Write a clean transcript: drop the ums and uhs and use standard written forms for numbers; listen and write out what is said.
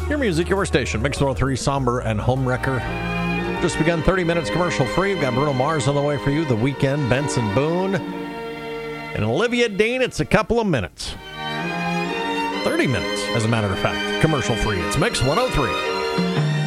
Your music, your station. Mix 103, Somber and Homewrecker. Just begun 30 minutes commercial free. We've got Bruno Mars on the way for you. The Weekend, Benson Boone. And Olivia Dean, it's a couple of minutes. 30 minutes, as a matter of fact. Commercial free. It's Mix 103.